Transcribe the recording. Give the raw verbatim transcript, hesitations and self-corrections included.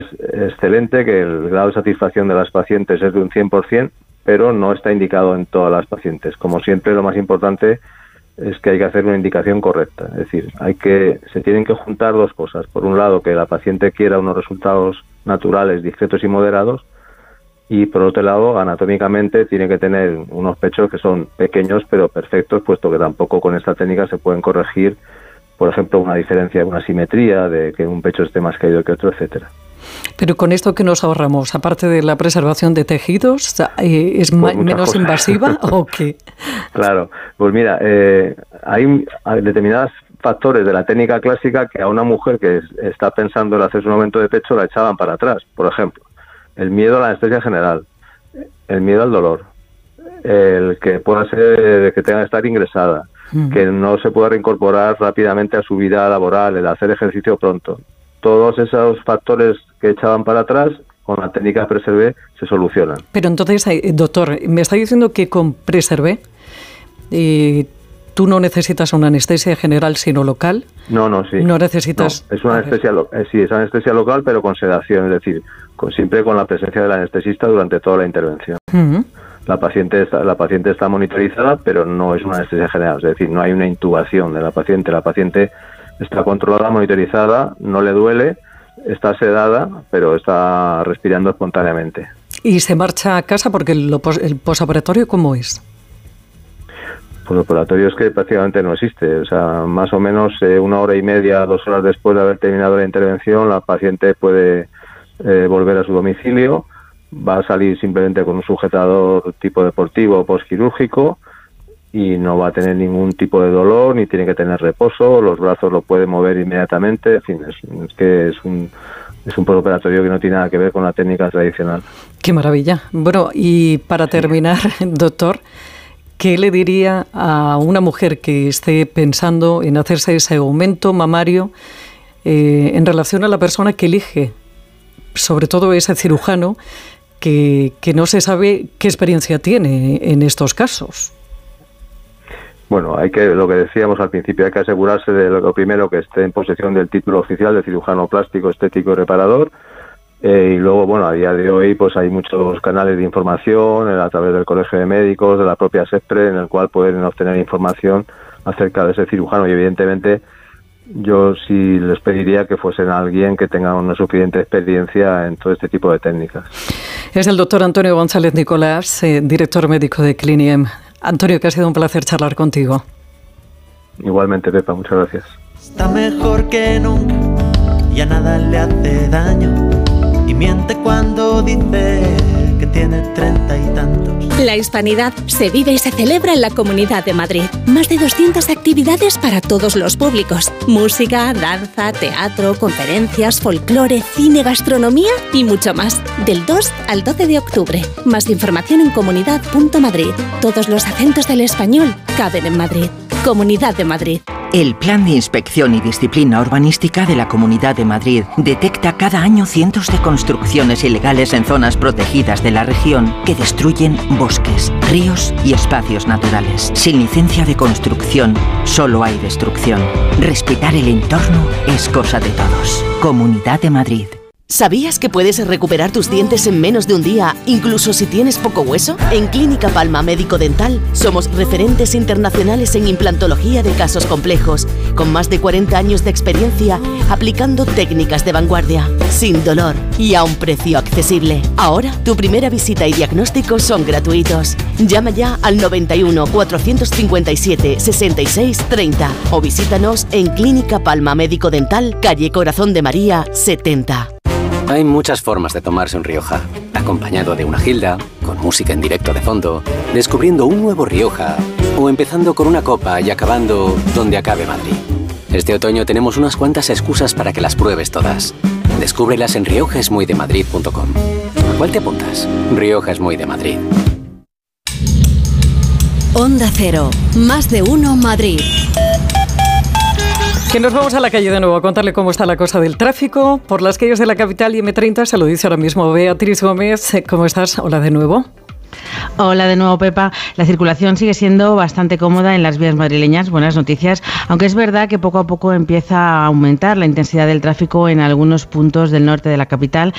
excelente, que el grado de satisfacción de las pacientes es de un cien por ciento, pero no está indicado en todas las pacientes. Como siempre, lo más importante es que hay que hacer una indicación correcta. Es decir, hay que se tienen que juntar dos cosas. Por un lado, que la paciente quiera unos resultados naturales, discretos y moderados, y por otro lado, anatómicamente tiene que tener unos pechos que son pequeños pero perfectos, puesto que tampoco con esta técnica se pueden corregir, por ejemplo, una diferencia, una simetría de que un pecho esté más caído que otro, etcétera. Pero con esto que nos ahorramos, aparte de la preservación de tejidos, eh, ¿es pues menos cosas. invasiva o qué? Claro, pues mira, eh, hay, hay determinados factores de la técnica clásica que a una mujer que es, está pensando en hacerse un aumento de pecho la echaban para atrás. Por ejemplo, el miedo a la anestesia general, el miedo al dolor, el que pueda ser que tenga que estar ingresada, mm. que no se pueda reincorporar rápidamente a su vida laboral, el hacer ejercicio pronto. Todos esos factores que echaban para atrás, con la técnica Preservé, se solucionan. Pero entonces, doctor, me está diciendo que con Preservé eh, tú no necesitas una anestesia general, sino local. No, no, sí. No necesitas... No, es una anestesia, lo, eh, sí, es anestesia local, pero con sedación, es decir, con, siempre con la presencia del anestesista durante toda la intervención. Uh-huh. La paciente está, la paciente está monitorizada, pero no es una anestesia general, es decir, no hay una intubación de la paciente. La paciente está controlada, monitorizada, no le duele, está sedada, pero está respirando espontáneamente. ¿Y se marcha a casa porque el, el posoperatorio cómo es? Pues el operatorio es que prácticamente no existe. O sea, más o menos eh, una hora y media, dos horas después de haber terminado la intervención, la paciente puede eh, volver a su domicilio, va a salir simplemente con un sujetador tipo deportivo o postquirúrgico, y no va a tener ningún tipo de dolor, ni tiene que tener reposo, los brazos lo puede mover inmediatamente, en fin, es, es que es un, es un postoperatorio que no tiene nada que ver con la técnica tradicional. ¡Qué maravilla! Bueno, y para sí. terminar, doctor, ¿qué le diría a una mujer que esté pensando en hacerse ese aumento mamario eh, en relación a la persona que elige, sobre todo ese cirujano, que, que no se sabe qué experiencia tiene en estos casos? Bueno, hay que, lo que decíamos al principio, hay que asegurarse de lo primero, que esté en posesión del título oficial de cirujano plástico, estético y reparador. Eh, y luego, bueno, a día de hoy pues hay muchos canales de información a través del Colegio de Médicos, de la propia SEPRE, en el cual pueden obtener información acerca de ese cirujano. Y evidentemente yo sí les pediría que fuesen alguien que tenga una suficiente experiencia en todo este tipo de técnicas. Es el doctor Antonio González Nicolás, eh, director médico de Cliniem. Antonio, que ha sido un placer charlar contigo. Igualmente, Pepa, muchas gracias. Está mejor que nunca, ya nada le hace daño, y miente cuando dice que tiene treinta y tantos. La Hispanidad se vive y se celebra en la Comunidad de Madrid. Más de doscientas actividades para todos los públicos. Música, danza, teatro, conferencias, folclore, cine, gastronomía y mucho más. Del dos al doce de octubre. Más información en comunidad punto madrid. Todos los acentos del español caben en Madrid. Comunidad de Madrid. El Plan de Inspección y Disciplina Urbanística de la Comunidad de Madrid detecta cada año cientos de construcciones ilegales en zonas protegidas de la región que destruyen bosques, ríos y espacios naturales. Sin licencia de construcción, solo hay destrucción. Respetar el entorno es cosa de todos. Comunidad de Madrid. ¿Sabías que puedes recuperar tus dientes en menos de un día, incluso si tienes poco hueso? En Clínica Palma Médico Dental somos referentes internacionales en implantología de casos complejos, con más de cuarenta años de experiencia aplicando técnicas de vanguardia, sin dolor y a un precio accesible. Ahora, tu primera visita y diagnóstico son gratuitos. Llama ya al noventa y uno, cuatrocientos cincuenta y siete, sesenta y seis, treinta o visítanos en Clínica Palma Médico Dental, calle Corazón de María, setenta. Hay muchas formas de tomarse un Rioja. Acompañado de una gilda, con música en directo de fondo, descubriendo un nuevo Rioja, o empezando con una copa y acabando donde acabe Madrid. Este otoño tenemos unas cuantas excusas para que las pruebes todas. Descúbrelas en rioja es muy de madrid punto com. ¿A cuál te apuntas? Rioja es muy de Madrid. Onda Cero, más de uno Madrid. Que nos vamos a la calle de nuevo a contarle cómo está la cosa del tráfico por las calles de la capital y eme treinta. Se lo dice ahora mismo Beatriz Gómez. ¿Cómo estás? Hola de nuevo. Hola de nuevo, Pepa. La circulación sigue siendo bastante cómoda en las vías madrileñas. Buenas noticias, aunque es verdad que poco a poco empieza a aumentar la intensidad del tráfico en algunos puntos del norte de la capital,